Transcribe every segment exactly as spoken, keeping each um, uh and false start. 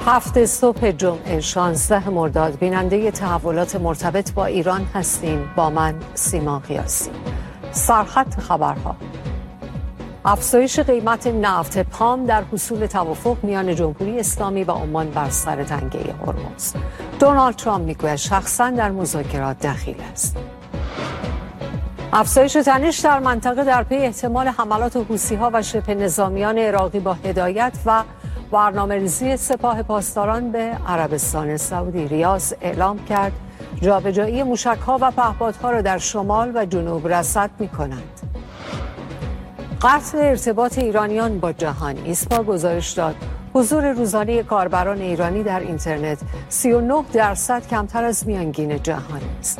هفت صبح جمعه شانزده مرداد بیننده تحولات مرتبط با ایران هستیم. با من سیما قیاسی. سرخط خبرها: افزایش قیمت نفت، پام در حصول توافق میان جمهوری اسلامی و عمان بر سر تنگه هرمز. دونالد ترامپ میگوید شخصا در مذاکرات دخیل است. افزایش تنش در منطقه در پی احتمال حملات حوثی‌ها و شبه نظامیان عراقی با هدایت و برنامه‌ریزی سپاه پاسداران به عربستان سعودی. ریاض اعلام کرد جابجایی موشک‌ها و پهپادها را در شمال و جنوب رصد می‌کنند. قطع ارتباط ایرانیان با جهان. ایسپا گزارش داد حضور روزانه کاربران ایرانی در اینترنت سی و نه درصد کمتر از میانگین جهانی است.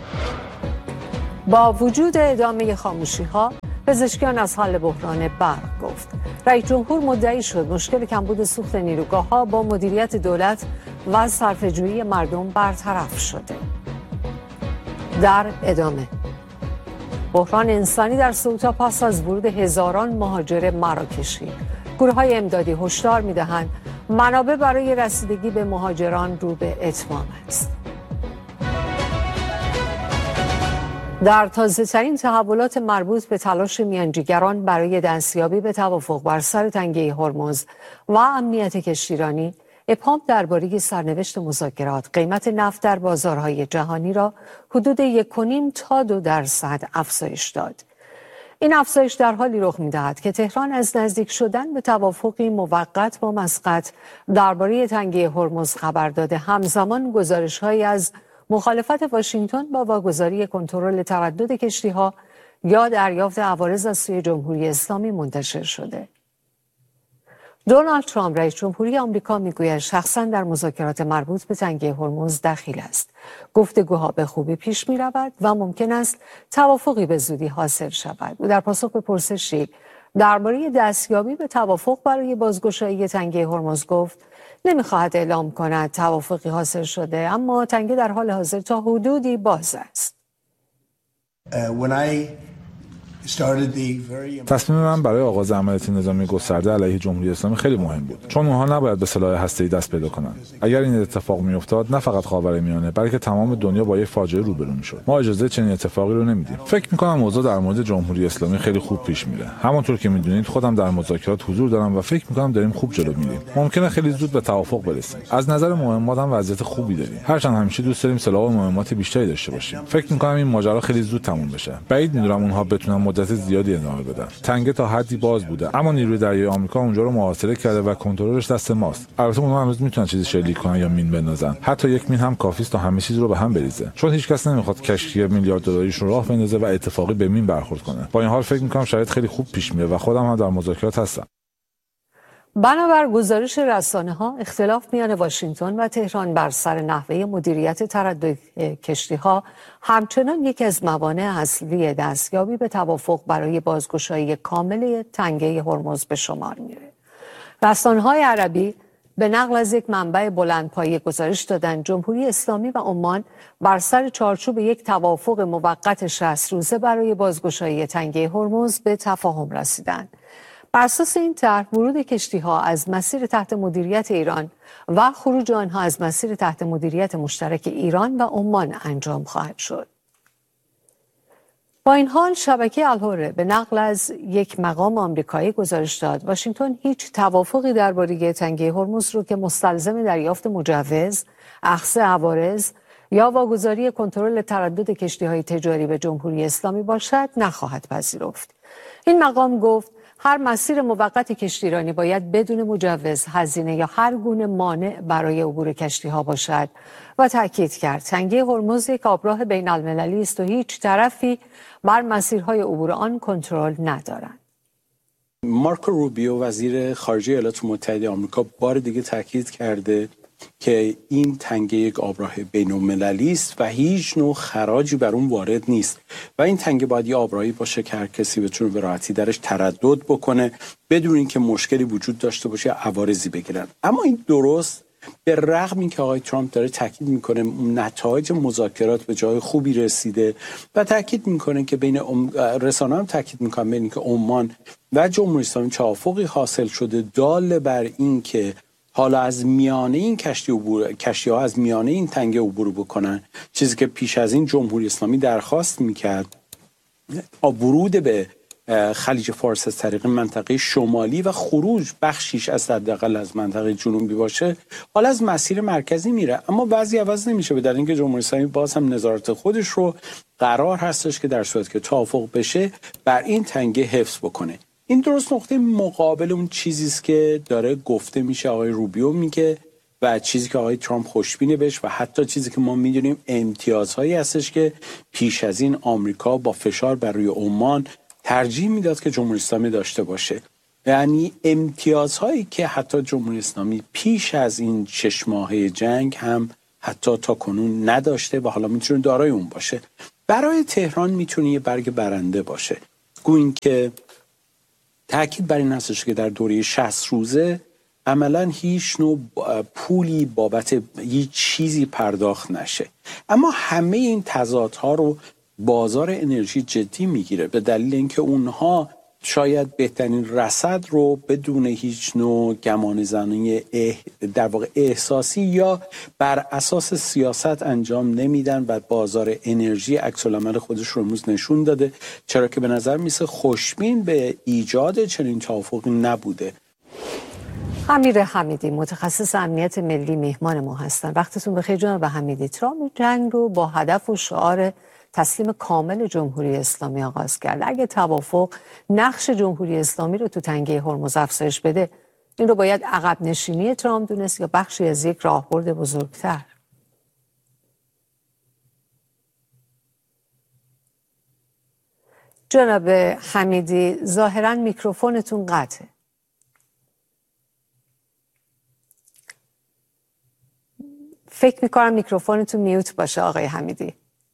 با وجود ادامه خاموشی‌ها، پزشکیان از حل بحران برق گفت. رئیس جمهور مدعی شد مشکل کمبود سوخت نیروگاه‌ها با مدیریت دولت و صرفه‌جویی مردم برطرف شده. در ادامه بحران انسانی در سئوتا پس از ورود هزاران مهاجر مراکشی. گروه‌های امدادی هشدار می‌دهند منابع برای رسیدگی به مهاجران رو به اتمام است. در تازه‌ترین تحولات مربوط به تلاش میانجیگران برای دستیابی به توافق بر سر تنگه هرمز و امنیت کشتیرانی، ابهام درباره سرنوشت مذاکرات قیمت نفت در بازارهای جهانی را حدود یک و نیم تا دو درصد افزایش داد. این افزایش در حالی رخ می‌دهد که تهران از نزدیک شدن به توافقی موقت با مسقط درباره تنگه هرمز خبر داده. همزمان گزارش‌هایی از مخالفت واشنگتن با واگذاری کنترل تردد کشتی‌ها یا دریافت عوارض از سوی جمهوری اسلامی منتشر شده. دونالد ترامپ رئیس جمهوری آمریکا میگوید شخصا در مذاکرات مربوط به تنگه هرمز دخیل است. گفتگوها به خوبی پیش می رود و ممکن است توافقی به زودی حاصل شود. او در پاسخ به پرسشی درباره دستیابی به توافق برای بازگشایی تنگه هرمز گفت نمیخواهد اعلام کند توافقی حاصل شده، اما تنگه در حال حاضر تا حدودی باز است. Uh, when I تصمیم من برای آغاز عملیات نظامی گسترده علیه جمهوری اسلامی خیلی مهم بود، چون اونها نباید به سلاح هسته‌ای دست پیدا کنند. اگر این اتفاق میافتاد نه فقط خاورمیانه بلکه تمام دنیا با یک فاجعه روبرو میشد. ما اجازه چنین اتفاقی رو نمیدیم. فکر میکنم اوضاع در مورد جمهوری اسلامی خیلی خوب پیش میره. همونطور که میدونید خودم در مذاکرات حضور دارم و فکر میکنم داریم خوب جلو میریم. ممکنه خیلی زود به توافق برسیم. از نظر مهمات هم وضعیت خوبی داریم. هرچند همیشه دوست داریم سلاح و مهمات بیشتری داشته باشیم. فکر میکنم این ماجرا خیلی زود تموم بشه. بعید میدونم اونها بتونن مدت زیادی ادامه بدن. تنگه تا حدی باز بوده، اما نیروی دریایی آمریکا اونجا رو محاصره کرده و کنترلش دست ماست. البته اونها هنوز میتونن چیزی شلیک کنن یا مین بندازن. حتی یک مین هم کافی است تا همه چیز رو به هم بریزه، چون هیچ کس نمیخواد کشتی میلیارد دلاریش رو راه بندازه و اتفاقی به مین برخورد کنه. با این حال فکر میکنم شاید خیلی خوب پیش میره و خودم هم در مذاکرات هستم. بنابر گزارش رسانه‌ها اختلاف میان واشنگتن و تهران بر سر نحوه مدیریت تردد کشتی‌ها همچنان یکی از موانع اصلی دستیابی به توافق برای بازگشایی کامل تنگه هرمز به شمار میره. رسانه‌های عربی به نقل از یک منبع بلندپایه گزارش دادند جمهوری اسلامی و عمان بر سر چارچوب یک توافق موقت شصت روزه برای بازگشایی تنگه هرمز به تفاهم رسیدند. بر اساس این طرح ورود کشتی‌ها از مسیر تحت مدیریت ایران و خروج آنها از مسیر تحت مدیریت مشترک ایران و عمان انجام خواهد شد. با این حال شبکه الحره به نقل از یک مقام آمریکایی گزارش داد واشنگتن هیچ توافقی درباره تنگه هرمز رو که مستلزم دریافت مجوز، اخذ عوارض یا واگذاری کنترل تردد کشتی‌های تجاری به جمهوری اسلامی باشد نخواهد پذیرفت. این مقام گفت هر مسیر موقت کشتیرانی باید بدون مجوز، هزینه یا هر گونه مانع برای عبور کشتی‌ها باشد و تاکید کرد تنگه هرمز یک آبراه بین المللی است و هیچ طرفی بر مسیرهای عبور آن کنترل ندارد. مارکو روبیو وزیر خارجه ایالات متحده آمریکا بار دیگه تاکید کرده که این تنگه یک آبراه بین‌المللی است و هیچ نوع خراجی بر اون وارد نیست و این تنگه باید یه آبراهی باشه که هر کسی بتونه به راحتی درش تردد بکنه بدون اینکه مشکلی وجود داشته باشه عوارضی بگیرن. اما این درست به رغم اینکه آقای ترامپ داره تاکید میکنه نتایج مذاکرات به جای خوبی رسیده و تاکید میکنه که بین رسانه هم تاکید میکنن بین که عمان و جمهوری اسلامی توافقی حاصل شده دال بر این که حالا از میانه این کشتی عبور کشتی ها از میانه این تنگه عبور بکنن، چیزی که پیش از این جمهوری اسلامی درخواست میکرد ورود به خلیج فارس از طریق منطقه شمالی و خروج بخشیش از حداقل از منطقه جنوبی باشه، حالا از مسیر مرکزی میره. اما وضعی عوض نمیشه، به دلیل اینکه جمهوری اسلامی باز هم نظارت خودش رو قرار هستش که در صورت که توافق بشه بر این تنگه حفظ بکنه. این درست نقطه مقابل اون چیزی است که داره گفته میشه، آقای روبیو میگه و چیزی که آقای ترامپ خوشبینه بهش و حتی چیزی که ما میدونیم امتیازهایی هستش که پیش از این آمریکا با فشار بر روی عمان ترجیح میداد که جمهوری اسلامی داشته باشه. یعنی امتیازهایی که حتی جمهوری اسلامی پیش از این شش ماهه جنگ هم حتی تا کنون نداشته و حالا میتونه دارای اون باشه. برای تهران میتونه یه برگ برنده باشه. گویین که تأکید بر این هستش که در دوره شصت روزه عملاً هیچ نوع پولی بابت هیچ چیزی پرداخت نشه. اما همه این تضادها رو بازار انرژی جدی میگیره، به دلیل اینکه اونها شاید بهترین رصد رو بدون هیچ نوع گمان زنی در واقع احساسی یا بر اساس سیاست انجام نمیدن و بازار انرژی عکس العمل خودش رو امروز نشون داده، چرا که به نظر میسه خوشبین به ایجاد چنین توافقی نبوده. امیر حمیدی متخصص امنیت ملی مهمان ما هستن. وقتتون بخیر جناب حمیدی. ترامپ جنگ رو با هدف و شعار تسلیم کامل جمهوری اسلامی آغاز کرد. اگه توافق نقش جمهوری اسلامی رو تو تنگه هرمز افزایش بده، این رو باید عقب نشینی ترامپ دونست یا بخشی از یک راهبرد بزرگتر؟ جناب حمیدی ظاهراً میکروفونتون قطعه. فکر میکنم میکروفونتون میوت باشه آقای حمیدی.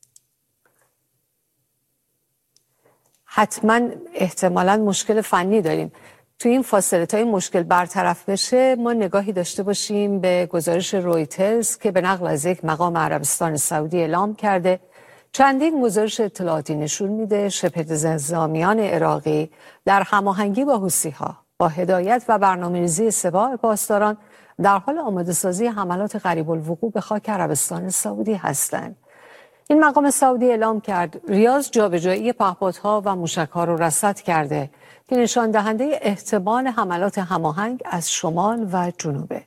حتما احتمالاً مشکل فنی داریم. تو این فاصله تا این مشکل برطرف بشه ما نگاهی داشته باشیم به گزارش رویترز که به نقل از یک مقام عربستان سعودی اعلام کرده. چندین گزارش اطلاعاتی نشون میده شبه نظامیان عراقی در هماهنگی با حوثی‌ها با هدایت و برنامه‌ریزی سپاه پاسداران در حال آماده سازی حملات قریب الوقوع به خاک عربستان سعودی هستند. این مقام سعودی اعلام کرد ریاض جابجایی پهپادها و موشک‌ها رو رصد کرده که نشان دهنده احتمال حملات هماهنگ از شمال و جنوبه.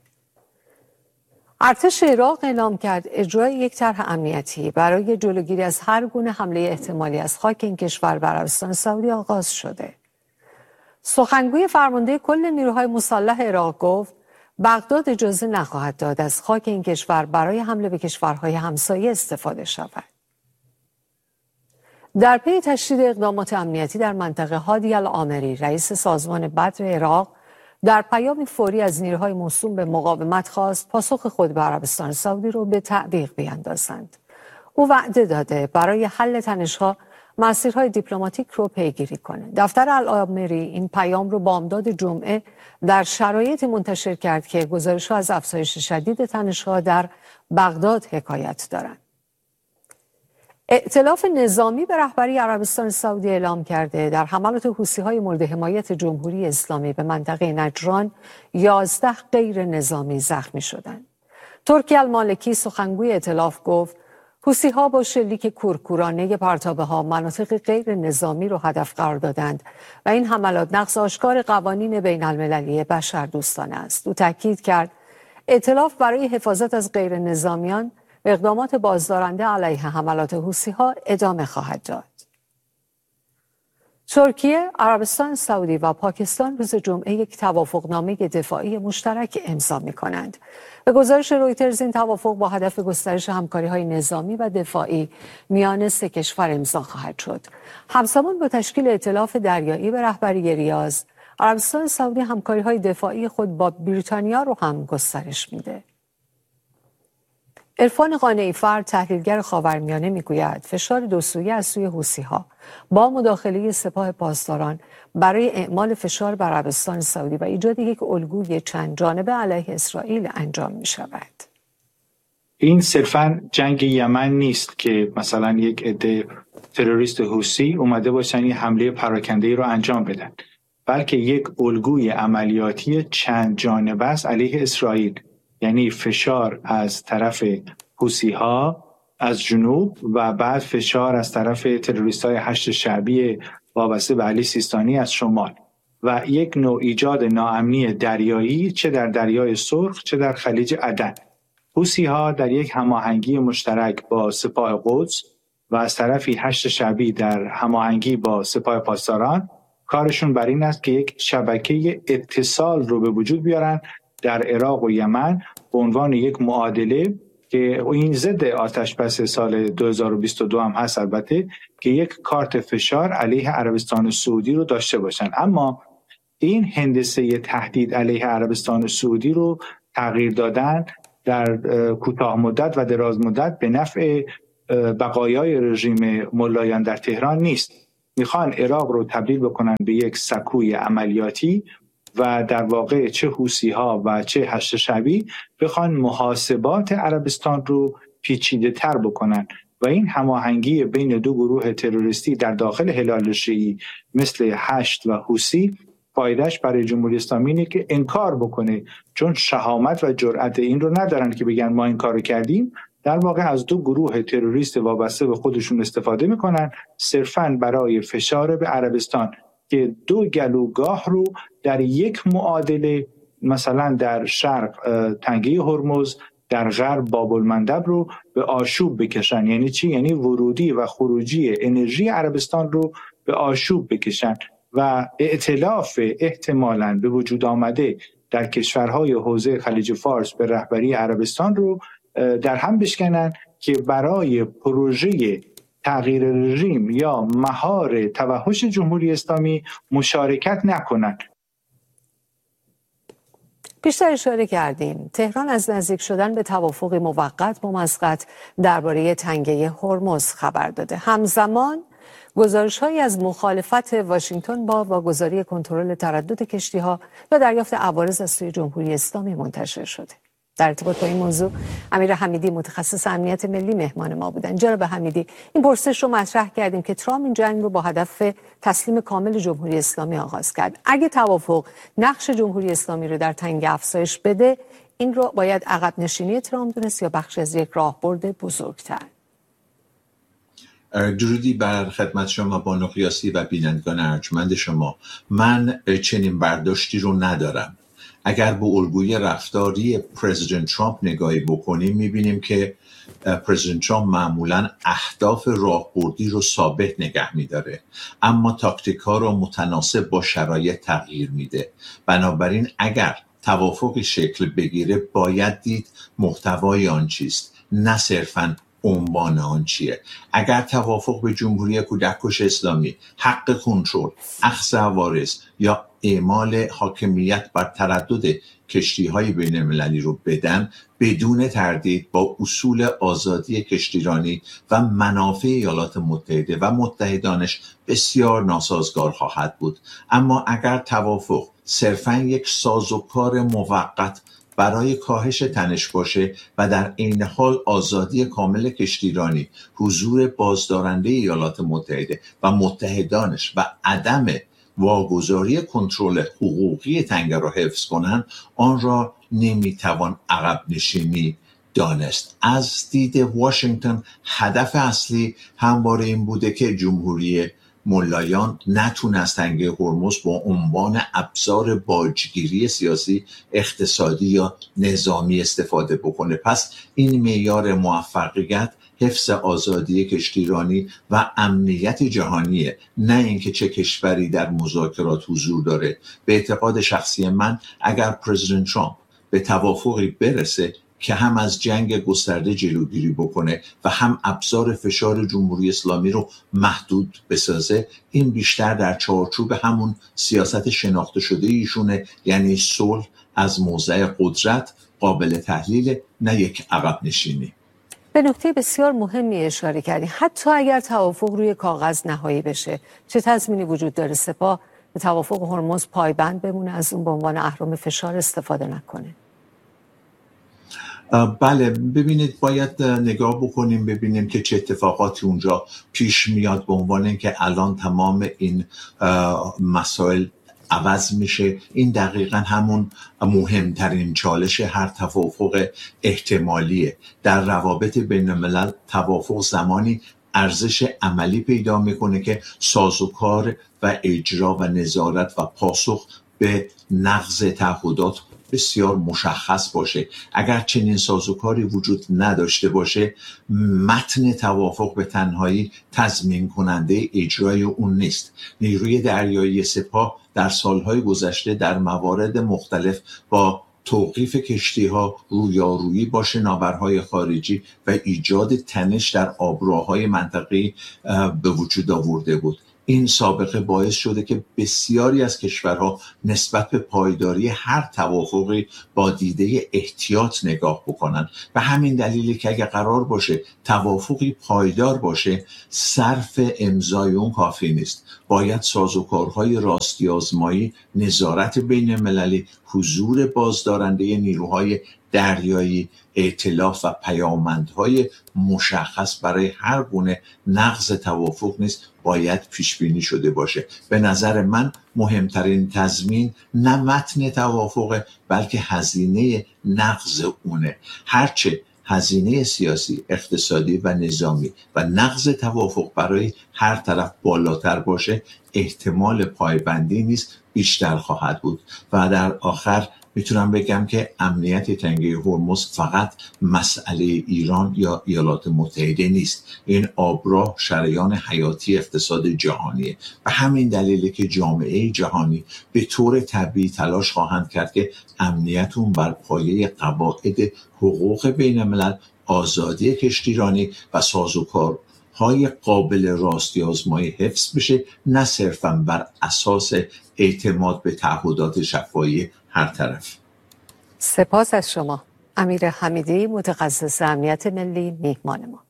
ارتش عراق اعلام کرد اجرای یک طرح امنیتی برای جلوگیری از هر گونه حمله احتمالی از خاک این کشور به عربستان سعودی آغاز شده. سخنگوی فرمانده کل نیروهای مسلح عراق گفت بغداد اجازه نخواهد داد از خاک این کشور برای حمله به کشورهای همسایه استفاده شود. در پی تشدید اقدامات امنیتی در منطقه، هادی العامری رئیس سازمان بدر عراق در پیامی فوری از نیروهای موسوم به مقاومت خواست پاسخ خود به عربستان سعودی رو به تعویق بیاندازند. او وعده داده برای حل تنش‌ها مسیرهای دیپلماتیک رو پیگیری کنه. دفتر العامری این پیام رو بامداد جمعه در شرایط منتشر کرد که گزارش‌ها از افزایش شدید تنش‌ها در بغداد حکایت دارند. ائتلاف نظامی به رهبری عربستان سعودی اعلام کرده در حملات حوثی‌های مورد حمایت جمهوری اسلامی به منطقه نجران یازده غیر نظامی زخمی شدند. ترکی المالکی سخنگوی ائتلاف گفت حوثی‌ها با شلیک کورکورانه پرتابه‌ها مناطق غیر نظامی را هدف قرار دادند و این حملات نقض آشکار قوانین بین المللی بشردوستانه است. او تاکید کرد ائتلاف برای حفاظت از غیر نظامیان اقدامات بازدارنده علیه حملات حوثی‌ها ادامه خواهد داد. ترکیه، عربستان سعودی و پاکستان روز جمعه یک توافقنامه دفاعی مشترک امضا می‌کنند. به گزارش رویترز این توافق با هدف گسترش همکاری‌های نظامی و دفاعی میان سه کشور امضا خواهد شد. همزمان با تشکیل ائتلاف دریایی به رهبری ریاض، عربستان سعودی همکاری‌های دفاعی خود با بریتانیا رو هم گسترش میده. عرفان قانعی‌فر تحلیلگر خاورمیانه میگوید فشار دوسویه از سوی حوثی‌ها با مداخله سپاه پاسداران برای اعمال فشار بر عربستان سعودی و ایجاد یک الگوی چند جانبه علیه اسرائیل انجام می شود. این صرفاً جنگ یمن نیست که مثلا یک عده تروریست حوثی اومده باشن یه حمله پراکنده‌ای رو انجام بدن. بلکه یک الگوی عملیاتی چند جانبه است علیه اسرائیل، یعنی فشار از طرف حوثی‌ها از جنوب و بعد فشار از طرف تروریست‌های هشت شعبی وابسته به علی سیستانی از شمال و یک نوع ایجاد ناامنی دریایی، چه در دریای سرخ چه در خلیج عدن. حوثی‌ها در یک هماهنگی مشترک با سپاه قدس و از طرفی هشت شعبی در هماهنگی با سپاه پاسداران کارشون بر این است که یک شبکه اتصال رو به وجود بیارن در عراق و یمن به عنوان یک معادله که این ضد آتش بس سال دو هزار و بیست و دو هم هست البته، که یک کارت فشار علیه عربستان سعودی رو داشته باشن. اما این هندسه تهدید علیه عربستان سعودی رو تغییر دادن در کوتاه مدت و دراز مدت به نفع بقایای رژیم ملایان در تهران نیست. میخوان عراق رو تبدیل بکنن به یک سکوی عملیاتی و در واقع چه حوثی‌ها و چه هشت شعبی بخوان محاسبات عربستان رو پیچیده تر بکنن و این هماهنگی بین دو گروه تروریستی در داخل هلال شیعی مثل هشت و حوثی فایدهش برای جمهوری اسلامی اینه که انکار بکنه، چون شهامت و جرأت این رو ندارن که بگن ما این کارو کردیم. در واقع از دو گروه تروریست وابسته به خودشون استفاده میکنن صرفاً برای فشار به عربستان که دو گلوگاه رو در یک معادله، مثلا در شرق تنگه هرمز، در غرب باب المندب رو به آشوب بکشن. یعنی چی؟ یعنی ورودی و خروجی انرژی عربستان رو به آشوب بکشن و ائتلاف احتمالاً به وجود آمده در کشورهای حوزه خلیج فارس به رهبری عربستان رو در هم بشکنن که برای پروژه تغییر رژیم یا مهار توحش جمهوری اسلامی مشارکت نکنند. بیشتر اشاره کردیم تهران از نزدیک شدن به توافق موقت با مسقط درباره تنگه هرمز خبر داده. همزمان گزارش‌هایی از مخالفت واشنگتن با واگذاری کنترل تردد کشتی‌ها و دریافت عوارض از سوی جمهوری اسلامی منتشر شده. در ارتباط با این موضوع امیر حمیدی متخصص امنیت ملی مهمان ما بودن. جناب حمیدی، این پرسش رو مطرح کردیم که ترامپ این جنگ رو با هدف تسلیم کامل جمهوری اسلامی آغاز کرد. اگه توافق نقش جمهوری اسلامی رو در تنگ افزایش بده، این رو باید عقب نشینی ترامپ دونست یا بخش از یک راهبرد بزرگتر؟ درودی بر خدمت شما بانو قیاسی و بینندگان ارجمند شما. من چنین برداشتی رو ندارم. اگر به الگوی رفتاری پرزیدنت ترامپ نگاهی بکنیم میبینیم که پرزیدنت ترامپ معمولاً اهداف راهبردی رو ثابت نگه میداره اما تاکتیک ها رو متناسب با شرایط تغییر میده. بنابراین اگر توافقی شکل بگیره باید دید محتوای آن چیست، نه صرفاً عنوان آن چیه. اگر توافق به جمهوری کودککش اسلامی حق کنترل، اخذ عوارض یا اعمال حاکمیت بر تردد کشتی‌های بین‌المللی رو بدن، بدون تردید با اصول آزادی کشتیرانی و منافع ایالات متحده و متحدانش بسیار ناسازگار خواهد بود. اما اگر توافق صرفاً یک سازوکار موقت برای کاهش تنش باشه و در عین حال آزادی کامل کشتیرانی، حضور بازدارنده ایالات متحده و متحدانش و عدم واگذاری کنترل حقوقی تنگه را حفظ کنند، آن را نمیتوان عقب نشینی دانست. از دید واشنگتن هدف اصلی همواره این بوده که جمهوری ملایان نتونه از تنگه هرمز با عنوان ابزار باجگیری سیاسی، اقتصادی یا نظامی استفاده بکنه. پس این معیار موفقیت حفظ آزادی کشتیرانی و امنیت جهانیه، نه اینکه چه کشوری در مذاکرات حضور داره. به اعتقاد شخصی من اگر پرزیدنت ترامپ به توافقی برسه که هم از جنگ گسترده جلوگیری بکنه و هم ابزار فشار جمهوری اسلامی رو محدود بسازه، این بیشتر در چارچوب همون سیاست شناخته شده ایشونه، یعنی صلح از موضع قدرت، قابل تحلیل، نه یک عقب نشینی. به نکته بسیار مهمی اشاره کردی. حتی اگر توافق روی کاغذ نهایی بشه، چه تضمینی وجود داره سپاه به توافق هرمز پایبند بمونه، از اون به عنوان اهرم فشار استفاده نکنه؟ بله، ببینید باید نگاه بکنیم ببینیم که چه اتفاقاتی اونجا پیش میاد، به عنوان اینکه الان تمام این مسائل عوض میشه. این دقیقا همون مهمترین چالش هر توافق احتمالیه. در روابط بین الملل توافق زمانی ارزش عملی پیدا میکنه که سازوکار و اجرا و نظارت و پاسخ به نقض تعهدات بسیار مشخص باشه. اگر چنین سازوکاری وجود نداشته باشه، متن توافق به تنهایی تضمین کننده اجرای اون نیست. نیروی دریایی سپاه در سالهای گذشته در موارد مختلف با توقیف کشتی‌ها، رویارویی با شناورهای خارجی و ایجاد تنش در آبراهای منطقه‌ای به وجود آورده بود. این سابقه باعث شده که بسیاری از کشورها نسبت به پایداری هر توافقی با دیده احتیاط نگاه بکنن. و همین دلیلی که اگه قرار باشه توافقی پایدار باشه، صرف امضای اون کافی نیست. باید سازوکارهای راستی آزمایی، نظارت بین المللی، حضور بازدارنده نیروهای دریایی، ائتلاف و پیامدهای مشخص برای هر گونه نقض توافق نیست باید پیش بینی شده باشه. به نظر من مهمترین تضمین نه متن توافق بلکه هزینه نقض اونه. هرچه هزینه سیاسی، اقتصادی و نظامی و نقض توافق برای هر طرف بالاتر باشه، احتمال پایبندی نیست بیشتر خواهد بود. و در آخر میتونم بگم که امنیت تنگه هرمز فقط مسئله ایران یا ایالات متحده نیست. این آبراه شریان حیاتی اقتصاد جهانیه و همین دلیله که جامعه جهانی به طور طبیعی تلاش خواهند کرد که امنیتون بر پایه قواعد حقوق بین الملل، آزادی کشتیرانی و سازوکارهای قابل راستی آزمایی حفظ بشه، نه صرفاً بر اساس اعتماد به تعهدات شفاهی هر طرف. سپاس از شما امیر حمیدی، متخصص امنیت ملی، میهمان ما.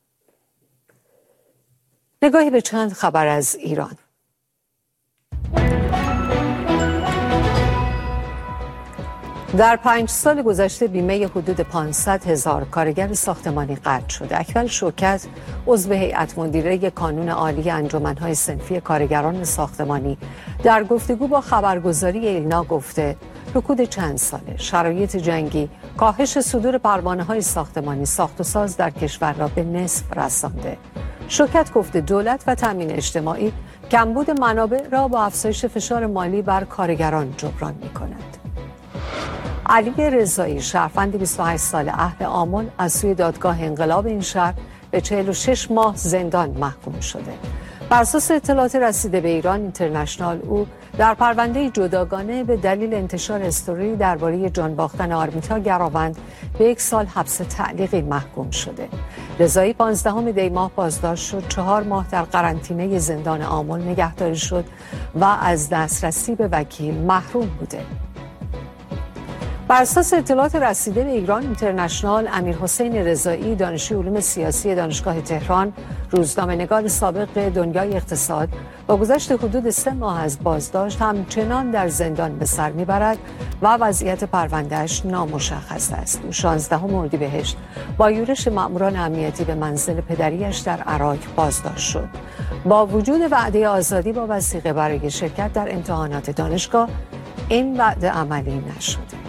نگاهی به چند خبر از ایران. در پنج سال گذشته بیمه حدود پانصد هزار کارگر ساختمانی قطع شده. اکمل شوکت، عضو هیئت مدیره کانون عالی انجمن‌های صنفی کارگران ساختمانی، در گفتگو با خبرگزاری ایلنا گفته رکود چند ساله، شرایط جنگی، کاهش صدور پروانه‌های ساختمانی، ساخت و ساز در کشور را به نصف رسانده. شوکت گفته دولت و تامین اجتماعی کمبود منابع را با افزایش فشار مالی بر کارگران جبران می‌کند. علی رضایی، شهروند بیست و هشت ساله اهل آمل، از سوی دادگاه انقلاب این شهر به چهل و شش ماه زندان محکوم شده. بر اساس اطلاعات رسیده به ایران اینترنشنال، او در پرونده جداگانه به دلیل انتشار استوری درباره جان باختن آرمیتا گراوند به یک سال حبس تعلیقی محکوم شده. رضایی پانزدهم دی ماه بازداشت شد، چهار ماه در قرنطینه زندان آمل نگهداری شد و از دسترسی به وکیل محروم بوده. بر اساس اطلاعات رسیده به ایران اینترنشنال، امیرحسین رضایی، دانشجوی علوم سیاسی دانشگاه تهران، روزنامه‌نگار سابق دنیای اقتصاد، با گذشت حدود سه ماه از بازداشت همچنان در زندان به سر میبرد و وضعیت پروندهش نامشخص است. او شانزدهم اردیبهشت با یورش مأموران امنیتی به منزل پدریش در عراق بازداشت شد. با وجود وعده آزادی با وثیقه برای شرکت در امتحانات دانشگاه، این وعده عملی نشده.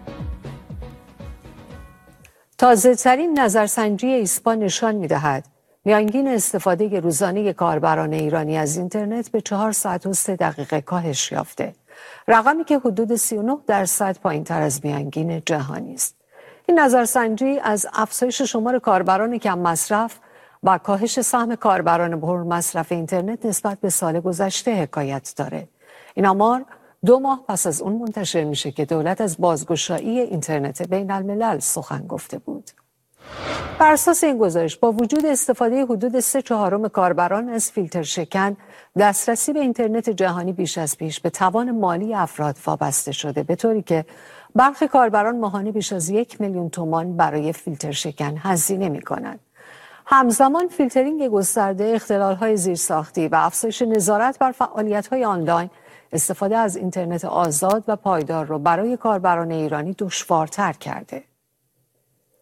تازه‌ترین نظرسنجی ایسپا نشان می‌دهد میانگین استفاده روزانه کاربران ایرانی از اینترنت به چهار ساعت و سه دقیقه کاهش یافته، رقمی که حدود سی و نه درصد پایین‌تر از میانگین جهانی است. این نظرسنجی از افزایش شمار کاربران کم مصرف و کاهش سهم کاربران پر مصرف اینترنت نسبت به سال گذشته حکایت داره. این آمار دو ماه پس از اون منتشر میشه که دولت از بازگشایی اینترنت بین الملل سخن گفته بود. بر اساس این گزارش، با وجود استفاده حدود سه چهارم کاربران از فیلتر شکن، دسترسی به اینترنت جهانی بیش از پیش به توان مالی افراد وابسته شده، به طوری که برخی کاربران ماهانه بیش از یک میلیون تومان برای فیلتر شکن هزینه میکنند. همزمان فیلترینگ گسترده، اختلال‌های زیرساختی و افزایش نظارت بر فعالیت‌های آنلاین، استفاده از اینترنت آزاد و پایدار را برای کاربران ایرانی دشوارتر کرده.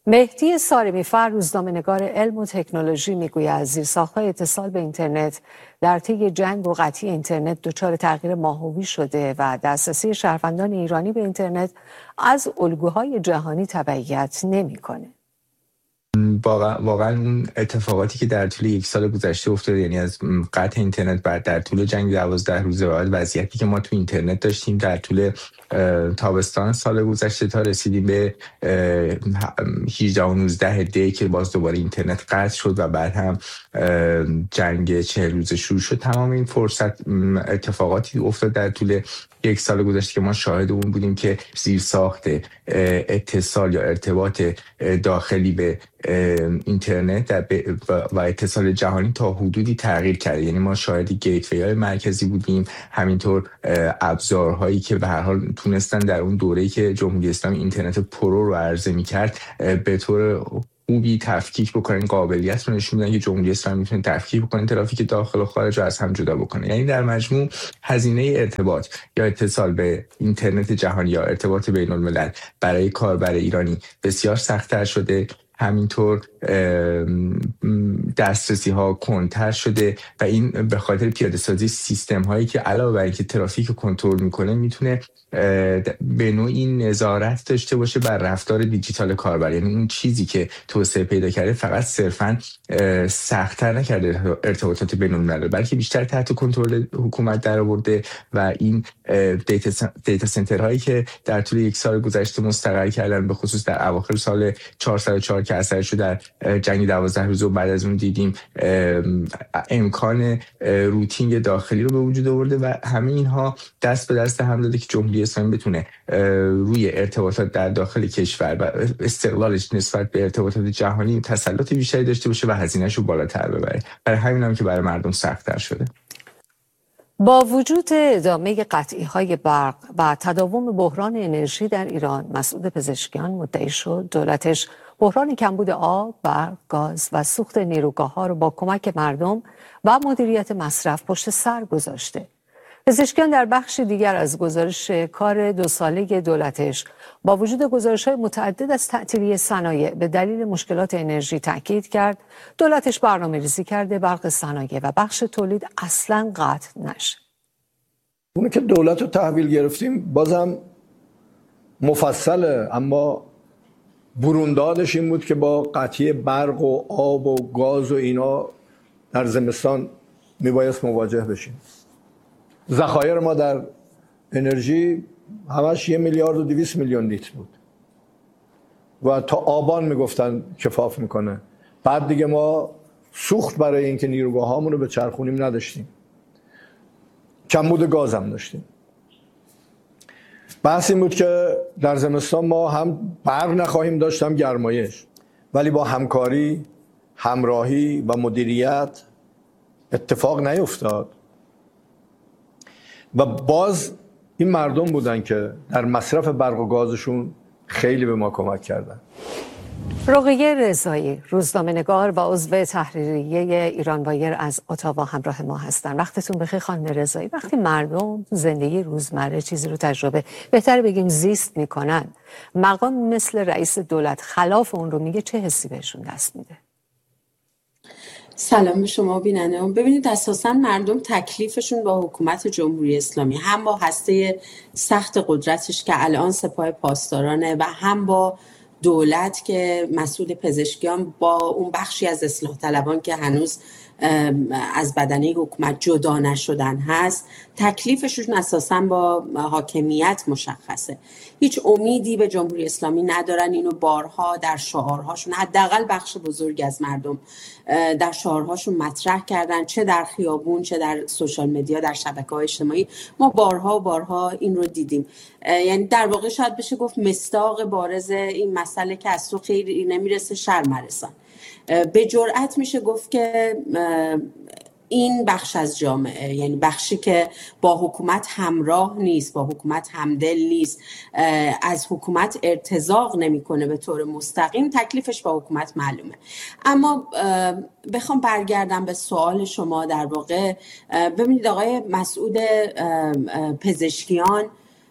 مهدی سارمی‌فر، روزنامه‌نگار علم و تکنولوژی، میگوید زیرساخت‌های اتصال به اینترنت در طی جنگ و قطعی اینترنت دچار تغییر ماهوی شده و دسترسی شهروندان ایرانی به اینترنت از الگوهای جهانی تبعیت نمی‌کنه. واقعا واقعا اون اتفاقاتی که در طول یک سال گذشته افتاده، یعنی از قطع اینترنت بعد در طول جنگ دوازده روزه بعد وضعیتی که ما تو اینترنت داشتیم در طول تابستان سال گذشته تا رسیدیم به هجده و نوزده دی که باز دوباره اینترنت قطع شد و بعد هم جنگ چهل روزه شروع شد. تمام این فرصت اتفاقاتی افتاد در طول یک سال گذشته که ما شاهد اون بودیم که زیرساخت اتصال یا ارتباط داخلی به اینترنت و اتصال جهانی تا حدودی تغییر کرده. یعنی ما شاهد گیتوی های مرکزی بودیم، همینطور ابزارهایی که به هر حال تونستن در اون دوره‌ای که جمهوری اسلامی اینترنت پرو رو عرضه می‌کرد به طور خوبی تفکیک بکنن، قابلیت رو نشون میدن که جمهوری اسلامی میتونه تفکیک بکنه ترافیک داخل و خارج رو از هم جدا بکنه. یعنی در مجموع هزینه ارتباط یا اتصال به اینترنت جهانی یا ارتباط بین الملل برای کاربر ایرانی بسیار سخت‌تر شده، همینطور دسترسی ها کندتر شده و این به خاطر پیاده سازی سیستم هایی که علاوه بر اینکه ترافیک رو کنترل میکنه میتونه به نوعی نظارت داشته باشه بر رفتار دیجیتال کاربر. یعنی اون چیزی که توسعه پیدا کرده فقط صرفاً سخت‌تر نکرده ارتباطات بین الملل، بلکه بیشتر تحت کنترل حکومت در آورده و این دیتا دیتا سنتر هایی که در طول یک سال گذشته مستقر کردن، به خصوص در اواخر سال چهارصد و چهار که اثرش رو در جنگ دوازده روزه و بعد از اون دیدیم، امکان روتینگ داخلی رو به وجود آورده و همه اینها دست به دست هم داده که جمهوری اسلامی بتونه روی ارتباطات در داخل کشور و استقلالش نسبت به ارتباطات جهانی تسلط بیشتری داشته باشه و هزینه‌اش رو بالاتر ببره. برای همین هم که برای مردم سخت‌تر شده. با وجود ادامه قطعی‌های برق و تداوم بحران انرژی در ایران، مسعود پزشکیان مدعی شد دولتش بحران کمبود آب، برق، گاز و سوخت نیروگاه‌ها رو با کمک مردم و مدیریت مصرف پشت سر گذاشته. پزشکیان در بخش دیگر از گزارش کار دو ساله دولتش با وجود گزارش‌های متعدد از تعطیلی صنایع به دلیل مشکلات انرژی تاکید کرد دولتش برنامه‌ریزی کرده برق صنایع و بخش تولید اصلاً قطع نشه. اونی که دولت رو تحویل گرفتیم بازم مفصله، اما بروندادش این بود که با قطعی برق و آب و گاز و اینا در زمستان میبایست مواجه بشیم. ذخایر ما در انرژی همش یه میلیارد و دویست میلیون لیتر بود و تا آبان میگفتن کفاف میکنه. بعد دیگه ما سوخت برای اینکه نیروگاه هامون رو به چرخونیم نداشتیم، کمبود گاز هم داشتیم. بحث این بود که در زمستان ما هم برق نخواهیم داشت هم گرمایش، ولی با همکاری، همراهی و مدیریت اتفاق نیفتاد و باز این مردم بودن که در مصرف برق و گازشون خیلی به ما کمک کردن. رقیه رضایی، روزنامه‌نگار و عضو تحریریه ایران وایر از اتاوا همراه ما هستن. وقتتون بخیر خانم رضایی. وقتی مردم زندگی روزمره چیزی رو تجربه، بهتر بگیم زیست میکنن، مقام مثل رئیس دولت خلاف اون رو میگه، چه حسی بهشون دست میده؟ سلام به شما بیننده. ببینید اساساً مردم تکلیفشون با حکومت جمهوری اسلامی، هم با هسته سخت قدرتش که الان سپاه پاسدارانه و هم با دولت که مسعود پزشکیان با اون بخشی از اصلاح طلبان که هنوز از بدنه حکومت جدا نشدن هست، تکلیفشون اساساً با حاکمیت مشخصه. هیچ امیدی به جمهوری اسلامی ندارن. اینو بارها در شعارهاشون، حداقل بخش بزرگی از مردم در شعارهاشون مطرح کردن، چه در خیابون چه در سوشال مدیا، در شبکه‌های اجتماعی. ما بارها و بارها این رو دیدیم. یعنی در واقع شاید بشه گفت مصداق بارز این مسئله که از تو خیلی نمیرسه شر مرسان. به جرئت میشه گفت که این بخش از جامعه، یعنی بخشی که با حکومت همراه نیست، با حکومت همدل نیست، از حکومت ارتزاق نمیکنه به طور مستقیم، تکلیفش با حکومت معلومه. اما بخوام برگردم به سوال شما، در واقع ببینید آقای مسعود پزشکیان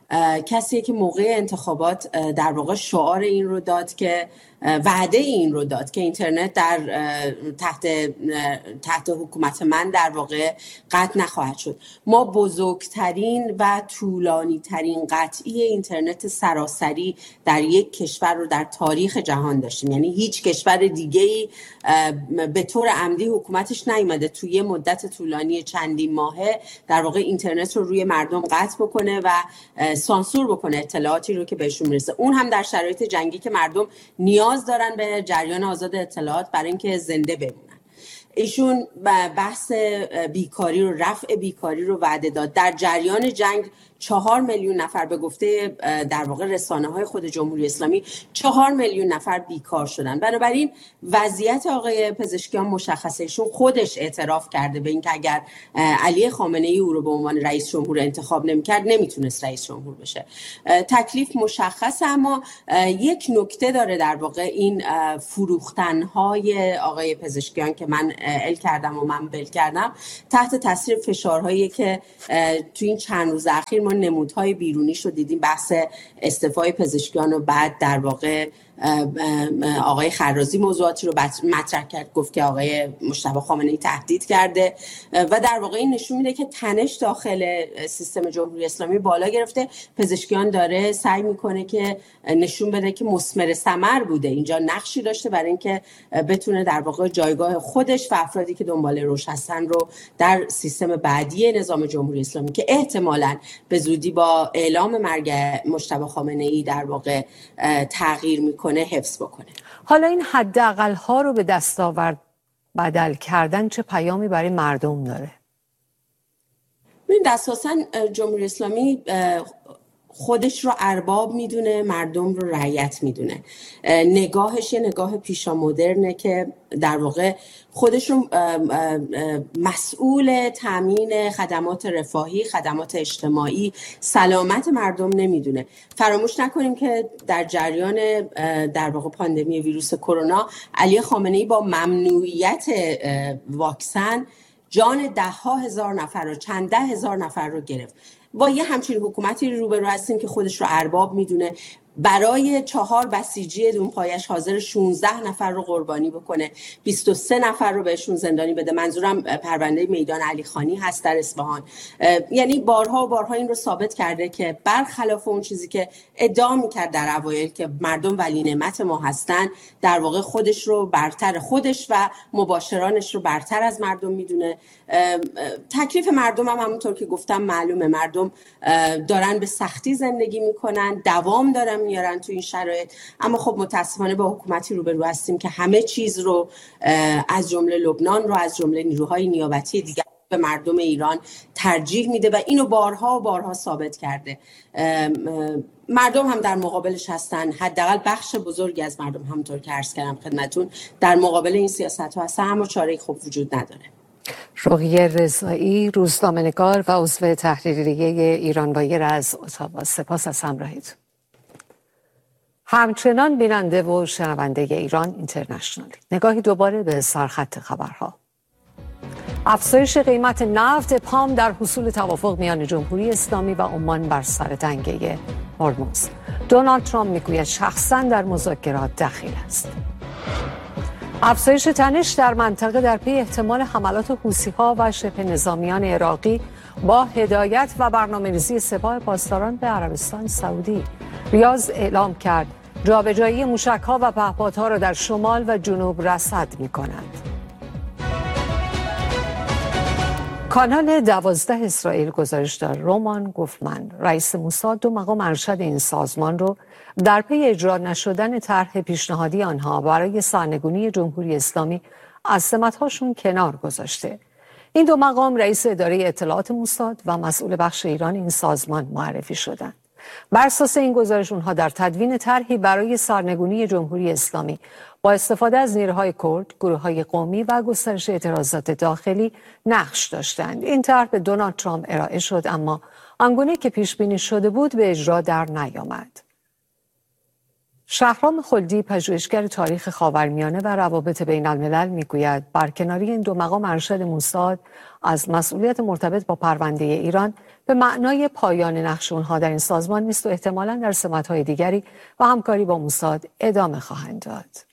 کسیه که موقع انتخابات در واقع شعار این رو داد که وعده این رو داد که اینترنت در تحت تحت حکومت من در واقع قطع نخواهد شد. ما بزرگترین و طولانی ترین قطعی اینترنت سراسری در یک کشور رو در تاریخ جهان داشتیم. یعنی هیچ کشور دیگه‌ای به طور عمدی حکومتش نیامده توی یه مدت طولانی چندین ماهه در واقع اینترنت رو روی مردم قطع بکنه و سانسور بکنه اطلاعاتی رو که بهشون میرسه، اون هم در شرایط جنگی که مردم نیاز دارن به جریان آزاد اطلاعات برای اینکه زنده بمونن. ایشون بحث بیکاری رو، رفع بیکاری رو وعده داد. در جریان جنگ چهار میلیون نفر، به گفته در واقع رسانه های خود جمهوری اسلامی، چهار میلیون نفر بیکار شدن. بنابراین وضعیت آقای پزشکیان مشخصه. ایشون خودش اعتراف کرده به این که اگر علی خامنه ای او رو به عنوان رئیس جمهور انتخاب نمی‌کرد نمیتونست رئیس جمهور بشه. تکلیف مشخصه، اما یک نکته داره در واقع این فروختن‌های آقای پزشکیان که من ال کردم و من بل کردم تحت تاثیر فشارهایی که تو این چند روز اخیر ما نمودهای بیرونیش رو دیدیم. بحث استعفای پزشکیان و بعد در واقع آقای خرازی موضوعاتی رو مطرح کرد، گفت که آقای مجتبی خامنه‌ای تهدید کرده و در واقع این نشون میده که تنش داخل سیستم جمهوری اسلامی بالا گرفته. پزشکیان داره سعی میکنه که نشون بده که مثمر ثمر بوده، اینجا نقشی داشته برای اینکه بتونه در واقع جایگاه خودش و افرادی که دنبال روش هستن رو در سیستم بعدی نظام جمهوری اسلامی که احتمالاً به زودی با اعلام مرگ مجتبی خامنه‌ای در واقع تغییر میکنه حفظ بکنه. حالا این حداقل ها رو به دستاورد بدل کردن چه پیامی برای مردم داره؟ ببینید اساساً جمهوری اسلامی خودش رو ارباب میدونه، مردم رو رعیت میدونه. نگاهش یه نگاه پیشا مدرنه که در واقع خودش رو مسئول تامین خدمات رفاهی، خدمات اجتماعی، سلامت مردم نمیدونه. فراموش نکنیم که در جریان در واقع پاندمی ویروس کرونا علی خامنه‌ای با ممنوعیت واکسن جان ده ها هزار نفر و چند ده هزار نفر رو گرفت. با یه همچین حکومتی روبرو هستیم که خودش رو ارباب میدونه، برای چهار بسیجی دونپایش حاضر شانزده نفر رو قربانی بکنه، بیست و سه نفر رو بهشون زندانی بده. منظورم پرونده میدان علی خانی هست در اصفهان. یعنی بارها و بارها این رو ثابت کرده که برخلاف اون چیزی که ادعا میکرد در اوایل که مردم ولی نعمت ما هستن، در واقع خودش رو برتر، خودش و مباشرانش رو برتر از مردم میدونه. تکلیف مردم هم همونطور که گفتم معلومه، مردم دارن به سختی زندگی میکنن، دوام دارن میارن تو این شرایط. اما خب متاسفانه با حکومتی روبرو هستیم که همه چیز رو از جمله لبنان رو، از جمله نیروهای نیابتی دیگر به مردم ایران ترجیح میده و اینو بارها و بارها ثابت کرده. مردم هم در مقابلش هستن، حداقل بخش بزرگی از مردم همونطور که عرض کردم خدمتون در مقابل این سیاست‌ها هستن، اما چاره‌ای خب وجود نداره. رقیه رضایی، روزنامه‌نگار و عضو تحریریه ایران وایر از اتاوا، سپاس از همراهیتون. همچنان بیننده و شنونده ایران اینترنشنال، نگاهی دوباره به سرخط خبرها. افزایش قیمت نفت، ابهام در حصول توافق میان جمهوری اسلامی و عمان بر سر تنگه هرمز. دونالد ترامپ میگوید شخصا در مذاکرات دخیل است. افزایش تنش در منطقه در پی احتمال حملات حوثی‌ها و شبه نظامیان عراقی با هدایت و برنامه‌ریزی سپاه پاسداران به عربستان سعودی. ریاض اعلام کرد جابجایی موشک‌ها و پهپادها را در شمال و جنوب رصد می‌کنند. کانال دوازده اسرائیل گزارش داد رومان گوفمن، رئیس موساد، دو مقام ارشد این سازمان رو در پی اجرا نشدن طرح پیشنهادی آنها برای سرنگونی جمهوری اسلامی از سمت‌هاشون کنار گذاشته. این دو مقام رئیس اداره اطلاعات موساد و مسئول بخش ایران این سازمان معرفی شدند. بر اساس این گزارش اونها در تدوین طرحی برای سرنگونی جمهوری اسلامی با استفاده از نیروهای کرد، گروه‌های قومی و گسترش اعتراضات داخلی نقش داشتند. این طرح به دونالد ترامپ ارائه شد، اما آنگونه که پیش بینی شده بود به اجرا در نیامد. شهرام خلدی، پژوهشگر تاریخ خاورمیانه و روابط بین الملل، میگوید برکناری این دو مقام ارشد موساد از مسئولیت مرتبط با پرونده ایران به معنای پایان نقش اونها در این سازمان نیست و احتمالاً در سمت‌های دیگری و همکاری با موساد ادامه خواهند داد.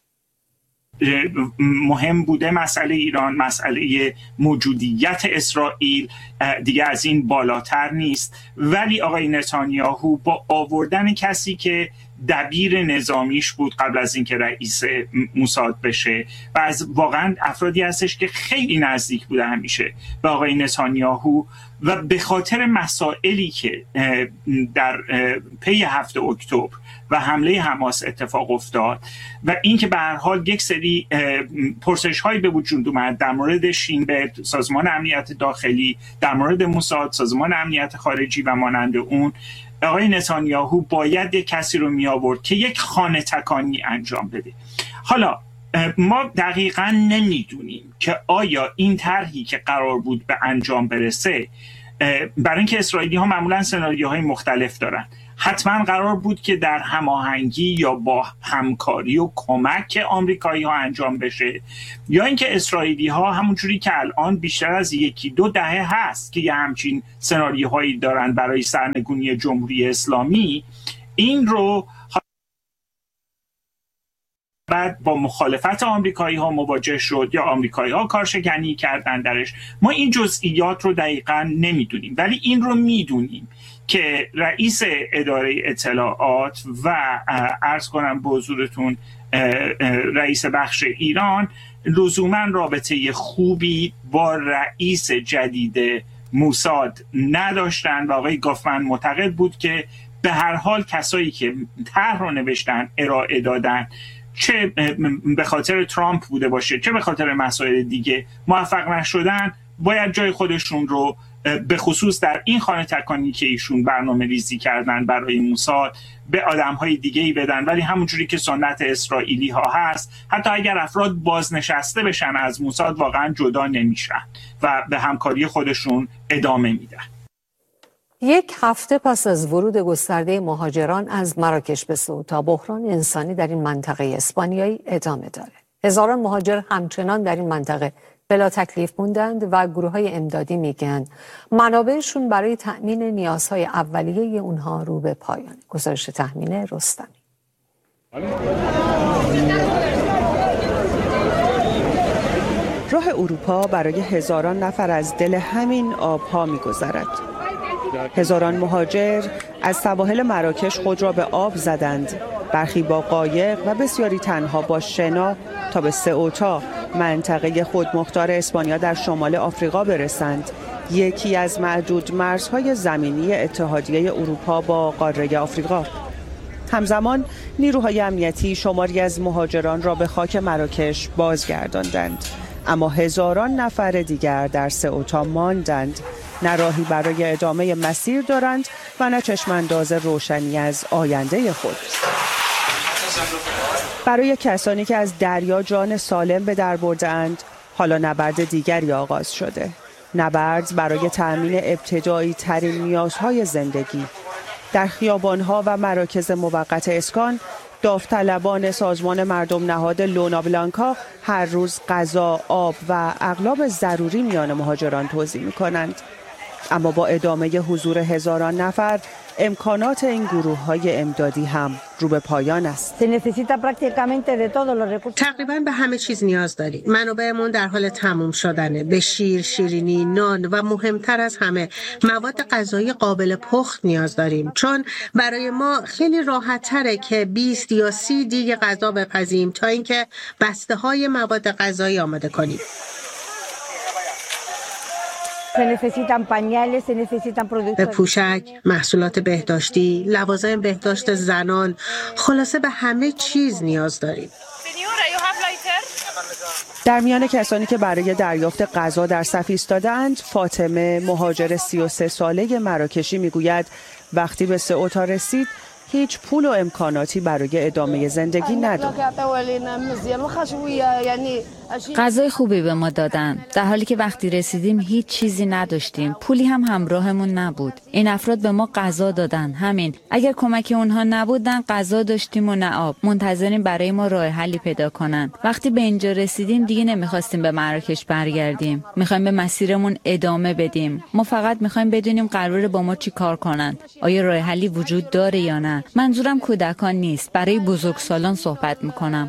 مهم بوده مسئله ایران، مسئله موجودیت اسرائیل دیگه از این بالاتر نیست، ولی آقای نتانیاهو با آوردن کسی که دبیر نظامیش بود قبل از اینکه رئیس موساد بشه و از واقعا افرادی هستش که خیلی نزدیک بوده همیشه به آقای نتانیاهو و به خاطر مسائلی که در پی هفت اکتبر و حمله حماس اتفاق افتاد و اینکه به هر حال یک سری پرسش هایی به وجود اومد در مورد شینبرگ، سازمان امنیت داخلی، در مورد موساد، سازمان امنیت خارجی و مانند اون، آقای نتانیاهو باید یک کسی رو می آورد که یک خانه تکانی انجام بده. حالا ما دقیقاً نمیدونیم که آیا این طرحی که قرار بود به انجام برسه، برای اینکه اسرائیلی ها معمولاً سناریوهای مختلف دارن، حتما قرار بود که در هماهنگی یا با همکاری و کمک آمریکایی ها انجام بشه، یا اینکه اسرائیلی ها همونجوری که الان بیشتر از یکی دو دهه هست که یه همچین سناریوهایی دارن برای سرنگونی جمهوری اسلامی، این رو بعد با مخالفت آمریکایی ها مواجه شد یا آمریکایی ها کارشکنی کردن درش. ما این جزئیات رو دقیقاً نمیدونیم، ولی این رو میدونیم که رئیس اداره اطلاعات و عرض کنم به حضورتون رئیس بخش ایران لزوما رابطه خوبی با رئیس جدید موساد نداشتن و آقای گافمن معتقد بود که به هر حال کسایی که طرح رو نوشتن ارائه دادن، چه به خاطر ترامپ بوده باشه چه به خاطر مسائل دیگه، موفق نشدن، باید جای خودشون رو به خصوص در این خانه تکانی که ایشون برنامه ریزی کردن برای موساد به آدم‌های دیگه‌ای بدن. ولی همونجوری که سنت اسرائیلی ها هست، حتی اگر افراد بازنشسته بشن از موساد واقعا جدا نمیشن و به همکاری خودشون ادامه میدن. یک هفته پس از ورود گسترده مهاجران از مراکش به سئوتا، بحران انسانی در این منطقه اسپانیایی ادامه داره. هزاران مهاجر همچنان در این منطقه بلا تکلیف موندند و گروه‌های امدادی میگن منابعشون برای تأمین نیازهای اولیه اونها رو به پایان. گزارش تحمین رستمی. راه اروپا برای هزاران نفر از دل همین آبها می‌گذرد. هزاران مهاجر از سواحل مراکش خود را به آب زدند، برخی با قایق و بسیاری تنها با شنا تا به سئوتا، منطقه خودمختار اسپانیا در شمال آفریقا برسند، یکی از معدود مرزهای زمینی اتحادیه اروپا با قاره آفریقا. همزمان نیروهای امنیتی شماری از مهاجران را به خاک مراکش بازگرداندند، اما هزاران نفر دیگر در سئوتا ماندند، نه راهی برای ادامه مسیر دارند و نه چشمانداز روشنی از آینده خود. برای کسانی که از دریا جان سالم به در برده‌اند، حالا نبرد دیگری آغاز شده. نبرد برای تأمین ابتدایی ترین نیازهای زندگی. در خیابان‌ها و مراکز موقت اسکان، داوطلبان سازمان مردم نهاد لونا بلانکا هر روز غذا، آب و اغلب ضروری میان مهاجران توزیع می‌کنند. اما با ادامه حضور هزاران نفر، امکانات این گروه‌های امدادی هم رو به پایان است. تقریباً به همه چیز نیاز داریم. منابعمون در حال تموم شدنه. به شیر، شیرینی، نان و مهمتر از همه مواد غذایی قابل پخت نیاز داریم، چون برای ما خیلی راحت‌تره که بیست یا سی دیگ غذا بپزیم تا اینکه بسته‌های مواد غذایی آماده کنیم. به پوشک، محصولات بهداشتی، لوازم بهداشت زنان، خلاصه به همه چیز نیاز داریم. در میان کسانی که برای دریافت غذا در صف ایستاده‌اند، فاطمه، مهاجر سی و سه ساله مراکشی میگوید وقتی به سئوتا رسید هیچ پول و امکاناتی برای ادامه زندگی ندارد. غذای خوبی به ما دادن، در حالی که وقتی رسیدیم هیچ چیزی نداشتیم. پولی هم همراهمون نبود. این افراد به ما غذا دادن، همین. اگر کمک اونها نبودن غذا داشتیم و نه آب. منتظریم برای ما راه حلی پیدا کنن. وقتی به اینجا رسیدیم دیگه نمیخواستیم به مراکش برگردیم. میخوایم به مسیرمون ادامه بدیم. ما فقط میخوایم بدونیم قراره با ما چی کار کنن. آیا راه حلی وجود داره یا نه؟ منظورم کودکان نیست، برای بزرگسالان صحبت میکنم.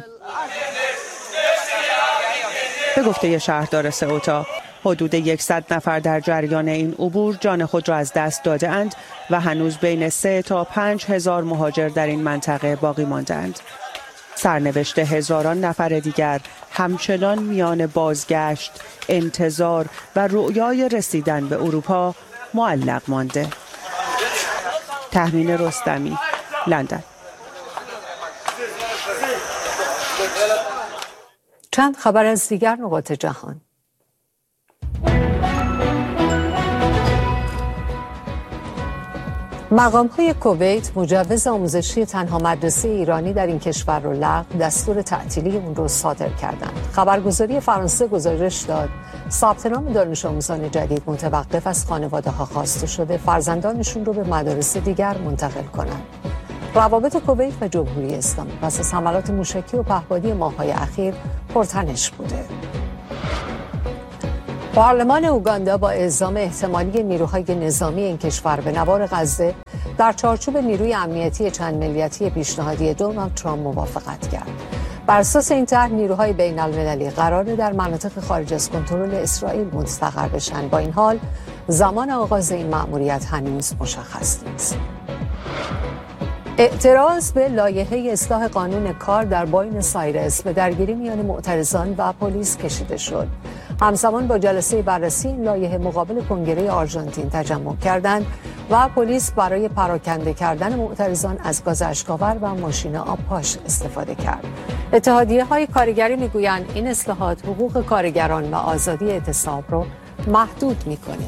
به گفته شهردار سئوتا، حدود صد نفر در جریان این عبور جان خود را از دست داده اند و هنوز بین سه تا پنج هزار مهاجر در این منطقه باقی ماندند. سرنوشت هزاران نفر دیگر همچنان میان بازگشت، انتظار و رؤیای رسیدن به اروپا معلق مانده. تهمین رستمی، لندن. چند خبر از دیگر نقاط جهان. مقام‌های کویت مجوز آموزشی تنها مدرسه ایرانی در این کشور را لغو، دستور تعطیلی اون رو صادر کردند. خبرگزاری فرانسه گزارش داد ثبت نام دانش آموزان جدید متوقف از خانواده‌ها خواسته شده فرزندانشون رو به مدارس دیگر منتقل کنند. روابط کویت و جمهوری اسلامی پس از حملات موشکی و پهپادی ماه‌های اخیر پرتنش بوده. پارلمان اوگاندا با اعزام احتمالی نیروهای نظامی این کشور به نوار غزه در چارچوب نیروی امنیتی چند ملیتی پیشنهادی دونالد ترامپ موافقت کرد. بر اساس این طرح نیروهای بین المللی قراره در مناطق خارج از کنترل اسرائیل مستقر بشن. با این حال زمان آغاز این مأموریت هنوز مشخص نیست. اعتراض به لایحه اصلاح قانون کار در بوئنوس آیرس به درگیری میان معترضان و پلیس کشیده شد. همزمان با جلسه بررسی این لایحه مقابل کنگره آرژانتین تجمع کردند و پلیس برای پراکنده کردن معترضان از گاز اشک‌آور و ماشین آبپاش استفاده کرد. اتحادیه‌های کارگری میگویند این اصلاحات حقوق کارگران و آزادی اعتصاب را محدود می‌کند.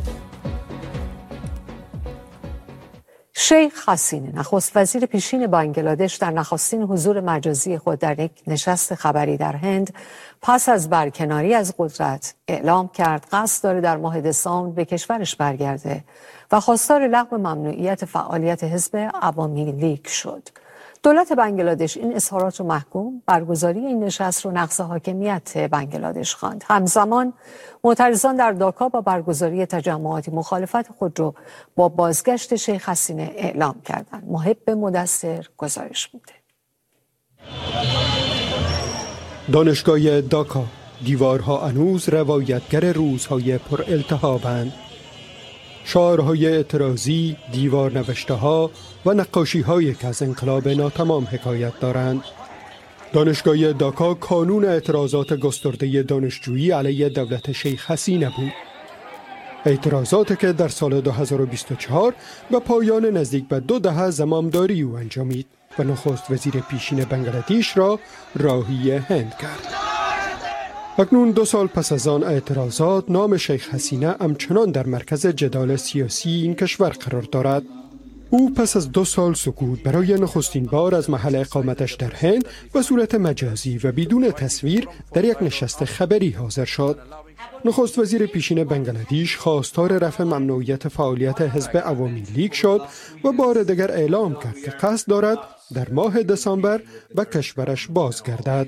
شیخ حسینه نخست وزیر پیشین بنگلادش در نخستین حضور مجازی خود در یک نشست خبری در هند پس از برکناری از قدرت اعلام کرد قصد داره در ماه دسامبر به کشورش برگرده و خواستار لغو ممنوعیت فعالیت حزب عوامی لیگ شد. دولت بنگلادش این اظهارات رو محکوم برگزاری این نشست رو نقض حاکمیت بنگلادش خواند. همزمان معترضان در داکا با برگزاری تجمعاتی مخالفت خود رو با بازگشت شیخ حسینه اعلام کردند. محب مدثر گزارش میده. دانشگاه داکا، دیوارها هنوز روایتگر روزهای پر التهابند. شعارهای اعتراضی، دیوار نوشته ها و نقاشی هایی که از انقلاب ناتمام حکایت دارند. دانشگاه داکا کانون اعتراضات گسترده دانشجویی علیه دولت شیخ حسینه بود. اعتراضاتی که در سال دو هزار و بیست و چهار به پایان نزدیک به دو دهه زمامداری او انجامید و نخست وزیر پیشین بنگلادش را راهی هند کرد. اکنون دو سال پس از آن اعتراضات نام شیخ حسینه همچنان در مرکز جدال سیاسی این کشور قرار دارد. او پس از دو سال سکوت برای نخستین بار از محل اقامتش در هند به صورت مجازی و بدون تصویر در یک نشست خبری حاضر شد. نخست وزیر پیشین بنگلادش خواستار رفع ممنوعیت فعالیت حزب عوامی لیگ شد و بار دیگر اعلام کرد که قصد دارد در ماه دسامبر به کشورش بازگردد.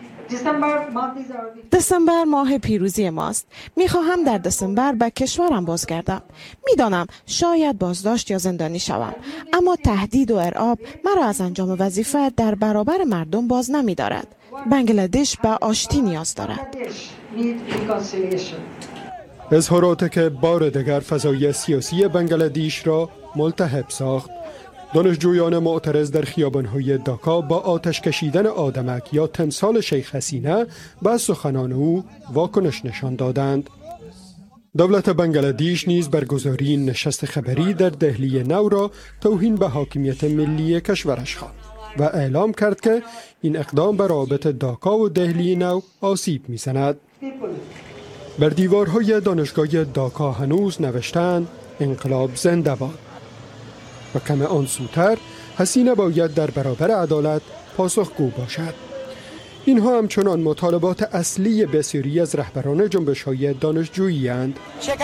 دسامبر ماه پیروزی ماست. میخواهم در دسامبر به کشورم بازگردم. میدانم شاید بازداشت یا زندانی شوم، اما تهدید و ارعاب مرا از انجام وظیفه در برابر مردم باز نمیدارد. بنگلادش به آشتی نیاز دارد. اظهاراتی که بار دیگر فضای سیاسی بنگلادش را ملتهب ساخت. دانشجویان معترض در خیابان‌های داکا با آتش کشیدن آدمک یا تمثال شیخ حسینه به سخنان او واکنش نشان دادند. دولت بنگلادش نیز برگزاری نشست خبری در دهلی نو را توهین به حاکمیت ملی کشورش خواند و اعلام کرد که این اقدام به روابط داکا و دهلی نو آسیب می‌زند. بر دیوارهای دانشگاه داکا هنوز نوشتند انقلاب زنده باد. و کم آن سوتر حسینه باید در برابر عدالت پاسخگو باشد. اینها همچنان مطالبات اصلی بسیاری از رهبران جنبش‌های دانشجویی اند.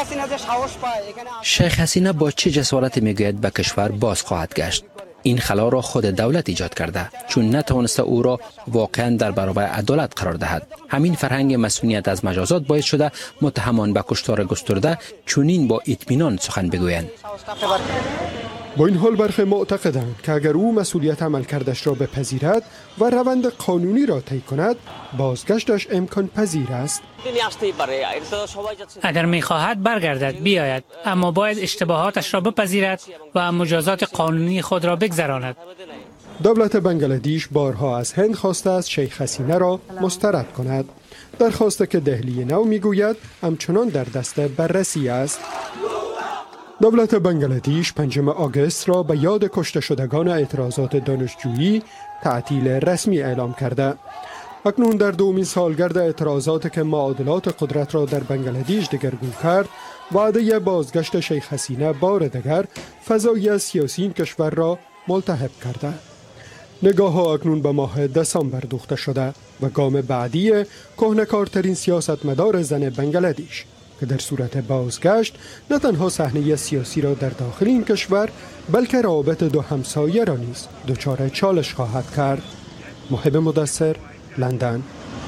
شیخ حسینه با چه جسارتی میگوید به کشور باز خواهد گشت؟ این خلا را خود دولت ایجاد کرده، چون نتوانسته او را واقعا در برابر عدالت قرار دهد. همین فرهنگ مسئولیت از مجازات باعث شده متهمان به کشتار گسترده چونین با اطمینان سخن بگویند. با این حال برخی معتقدند که اگر او مسئولیت عملکردش را بپذیرد و روند قانونی را طی کند، بازگشتش امکان پذیر است. اگر می‌خواهد برگردد بیاید، اما باید اشتباهاتش را بپذیرد و مجازات قانونی خود را بگذراند. دولت بنگلادیش بارها از هند خواسته است شیخ حسینه را مسترد کند. درخواستی که دهلی نو میگوید همچنان در دست بررسی است. دولت بنگلادیش پنجم آگوست را به یاد کشته شدگان اعتراضات دانشجویی تعطیل رسمی اعلام کرده. اکنون در دومین سالگرد اعتراضات که معادلات قدرت را در بنگلادیش دگرگون کرد، وعده بازگشت شیخ حسینه بار دیگر فضای سیاسی این کشور را ملتهب کرده. نگاه ها اکنون به ماه دسامبر دوخته شده و گام بعدی کهنه‌کارترین سیاستمدار زن بنگلادیش که در صورت بازگشت نه تنها صحنه سیاسی را در داخل این کشور بلکه روابط دو همسایه را نیز دچار چالش خواهد کرد. محب مدثر، لندن.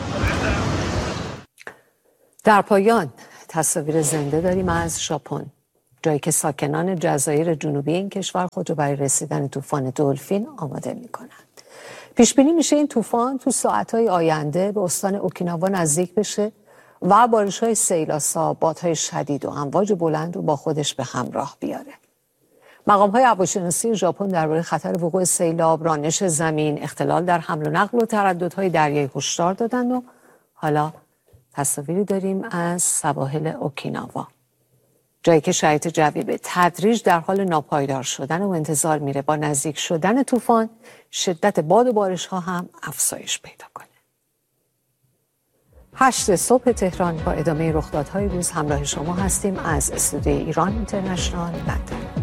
در پایان تصاویر زنده داریم از ژاپن، جایی که ساکنان جزایر جنوبی این کشور خود را برای رسیدن طوفان دلفین آماده می‌کنند. پیش بینی میشه این طوفان تو ساعت‌های آینده به استان اوکیناوا نزدیک بشه و بارش‌های سیل‌آسا، بادهای شدید و امواج بلند رو با خودش به همراه بیاره. مقام‌های هواشناسی ژاپن درباره خطر وقوع سیلاب، رانش زمین، اختلال در حمل و نقل و ترددهای دریایی هشدار دادند و حالا تصاویری داریم از سواحل اوکیناوا، جایی که شرایط جوی به تدریج در حال ناپایدار شدن و انتظار میره با نزدیک شدن طوفان شدت باد و بارش‌ها هم افزایش پیدا کنه. هشت صبح تهران با ادامه رخدادهای روز همراه شما هستیم از استودیوی ایران اینترنشنال لندن.